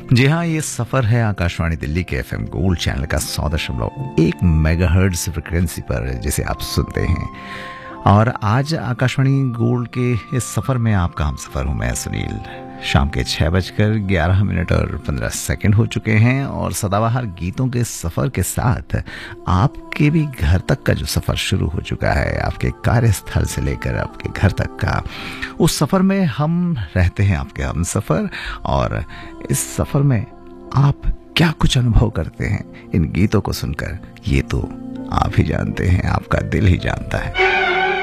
जी हाँ, ये सफर है आकाशवाणी दिल्ली के एफएम गोल्ड चैनल का 100.1 मेगाहर्ट्ज फ्रिक्वेंसी पर जिसे आप सुनते हैं। और आज आकाशवाणी गोल्ड के इस सफर में आपका हम सफर हूं मैं सुनील। शाम के 6:11 और 15 सेकंड हो चुके हैं और सदाबहार गीतों के सफर के साथ आपके भी घर तक का जो सफर शुरू हो चुका है, आपके कार्यस्थल से लेकर आपके घर तक का, उस सफर में हम रहते हैं आपके हम सफर। और इस सफर में आप क्या कुछ अनुभव करते हैं इन गीतों को सुनकर, ये तो आप ही जानते हैं, आपका दिल ही जानता है।